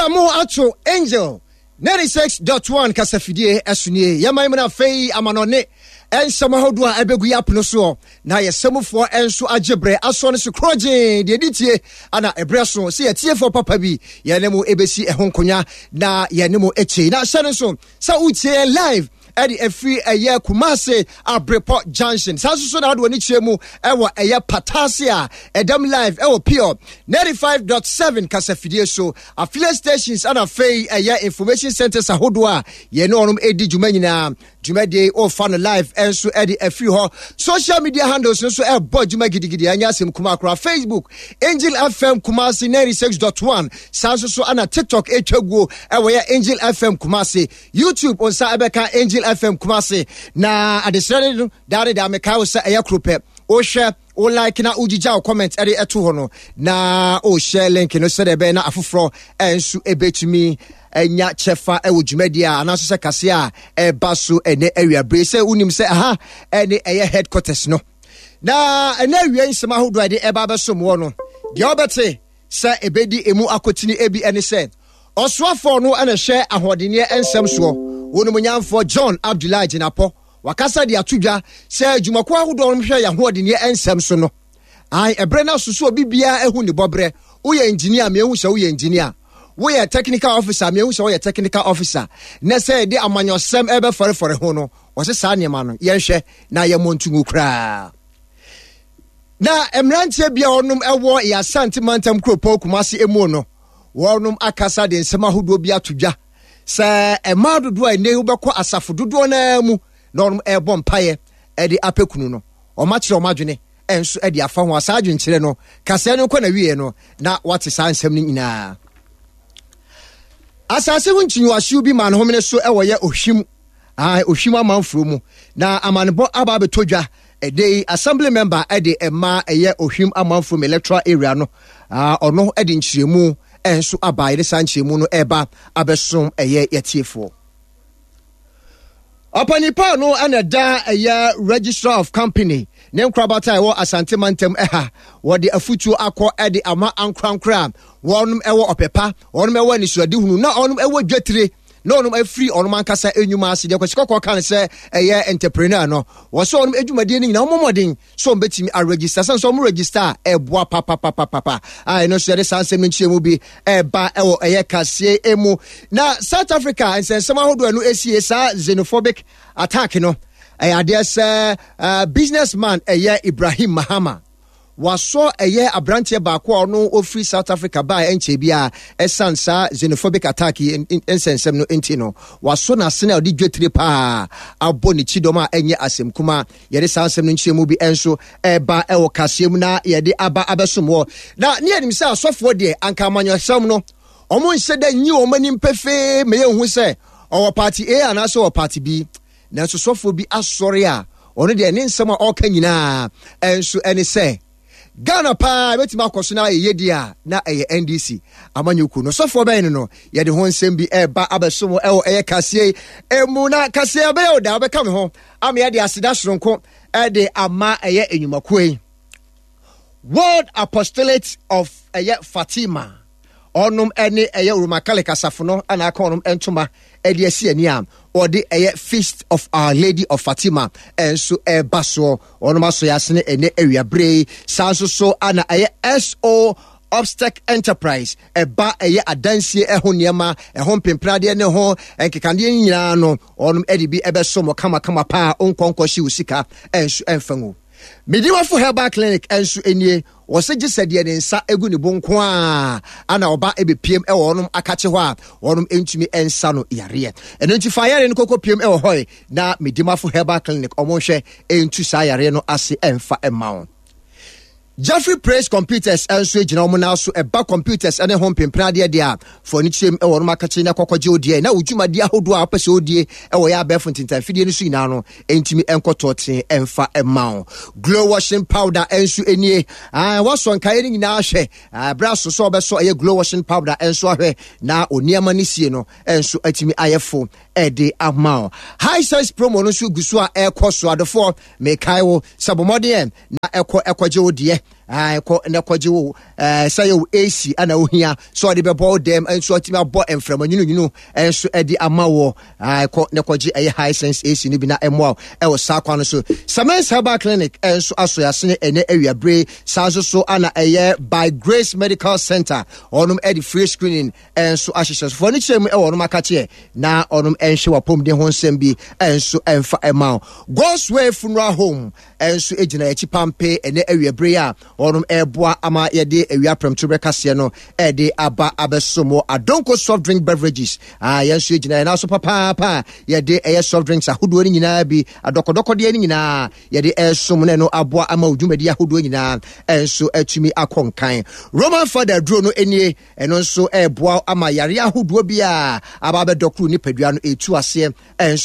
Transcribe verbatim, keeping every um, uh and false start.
Yamo ato Angel ninety-six point one kasafidie esunie yamaimuna fei amanone ensama hodo a ebegu yapno so na yesamufo enso agebre aso ne sekroje de ditie ana ebreso se yetiefo papa bi yenemu ebesi ehonkonya na yenemu echi na hyene so sa utie live Eddie a free a year Kumase a Breport Junction. Sasu na do ni chemu ewa eye Patasia Edam live ewa pure ninety-five point seven kasafidie so affiliate stations and a fei a year information centers a hodwa ye no onum edi djuma nyina djuma de o fan live enso Eddie a free ho social media handles so e bo djuma gidigidi anya asem kuma akra Facebook Angel F M Kumasi ninety-six point one sasu so ana TikTok e twagwo ewa ye Angel F M Kumasi YouTube on sa ebeka Angel F M Kumasi na adesrede dare da meka wo se eyakrope o hwe o like na ujija o comment ere eto ho no na o share link no se de be na afoforo ensu ebetumi enya chefa e wodwumadia anaso se kase a e baso ene awiabre se unim se aha ene eye headquarters no na ene awia nsema hodo de e ba beso mo no de obete se ebedi emu akotini ebi ene se oswafo no ene hwe ahodenie ensem so Wonumunyanfo John Abdullah Jinapo wakasa di atudwa se adwumako ahodo nhwe ya hoodene ensem so no ai ebre na susu obibia ehu ne bobre wo ye engineer me ehu se wo ye engineer wo ye technical officer me ehu se wo ye technical officer na se de amanyosem ebe fore fore ho no wo se sa niam no ye hwe na ye montungu kra na emrantie bia onum ewo ya santimantam kropo Kumasi emu no wonum akasa de nsema ahodo bia atudwa sa emado do a nehu beko asafo dodo na mu na onum ebo mpaye e de apekunu no o ma kire o madwene enso e de afa ho asadwen kire no kase no ko na wiye no na wate sa nsem ni nyina asase hu nchinyu ahyew bi man homene so e woye ohwim ai ohwim amanfro mu na amanebo aba betodwa e dey assembly member e de ema eye ohwim amanfro electoral area no ah ono e de nchiremu enso abaye de sanchemu no eba abesom eye yetiefo Opanipa no anada eye registrar of company nem krabata ewo asante mantem eha wo de afutu akọ ede ama ankrankra wonum ewo opepa wonum ewo anisuade hunu na onum ewo dwetire na onum afri onum ankasa enyuma ase de kwasikọ kan se eye entrepreneur no wo so onum edwumade ni na omomodin so mbetimi a register so so register eboa papa papa papa ai no so de sansem nchiemu bi eba ewo eye kase emu na South Africa ensensema hodo anu esie sa xenophobic attack no eh ades uh, businessman eye Ibrahim Mahama waso eye abrantie baako ono ofri South Africa ba enche bia esansa xenophobic attack ensensem no enti no waso na sene odi dwetire pa aboni chidoma enye asem kuma yede sansem no nchiemu bi enso eba ewo kasem na yede aba abesomwo na ne anim se asofo de anka amanyosam no omo nse da nyi o mani mpefe me yehu se owo party A anaso o party B na so sofo bi asori a ono de ne nsem a oka nyina enso ene se Ghana pa beti makoso na yedi a na eye N D C amanyuku no sofo ben no yede ho nsem bi eba abesomo ewo eye kase emu na kase be o da be kam ho am yede asida soronko e de ama eye enyumakoe World Apostolate of eye Fatima onum ene eye Romakale kasafo no ana aka onum entoma ede asi ani am odi eye Feast of Our Lady of Fatima enso e baso onum aso yasene ene awiabre sanso so ana eye S O Obstac Enterprise eba eye adansie eho niema eho mpemprade ne ho enkekande nyina no onum ede bi ebeso mo kama kama pa onkonkoshi usika enso enfangu Mediwafo Herbal Clinic enso enie woseje sede ne nsa egu ne bonko a ana oba ebepiem e wonum akache ho a wonum entumi ensa no yare eno nti fa yare ne kokko piem e wo hoy na Mediwafo Herbal Clinic omonhwe entu sa yare no ase emfa emawo Jeffrey Praise Computers enso ejina omo na so eba computers ene ho mpemprade de a for ni chiem e wonum akache na kokkoje odie na wudwumade ahodo a apese odie e wo ya abefo ntintan fidie no so ina no entimi enkototen emfa emawo glow washing powder enso enie ah waso nkae ni nyina ahwe ah braso so obeso eye glow washing powder enso ahwe na oniama ni sie no enso atimi ayefo ede amao high size promo no so guso a ekoso adefo me kai wo sabomode na eko ekoje odie ai ko ne kwaje wo eh say wo A C ana ohia so de bebo dem enso atimi abo enframa nyunu nyunu enso edi ama wo ai ko ne kwaje eh high sense A C ni bi na emo e wo sa kwa no so Samens Herbal Clinic enso aso yasene ene awiabre sanso so ana eye by Grace Medical Center onum edi free screening enso ahyehyɛ for ni kyerem e wonum akache na onum enhwe wapom de ho nsɛm bi enso emfa ema God's Way Funeral Home enso ejina echi pampe ene awiabre a onum eboa ama yede awia premto rekase no ede aba abesomo Adonko soft drink beverages ah yenso ejina na so papa papa yede eye soft drinks ahodo ni nyina bi adokodoko de ni nyina yede esom ne no aboa ama odwumadi ahodo nyina enso atumi akonkan Roman Father dro no enie eno nso eboa ama yare ahodo bi a aba bedokru ni padua no etu ase enso